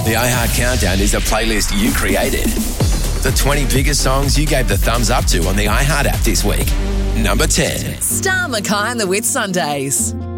The iHeart Countdown is a playlist you created. The 20 biggest songs you gave the thumbs up to on the iHeart app this week. Number 10. Star Mackay and the Whit Sundays.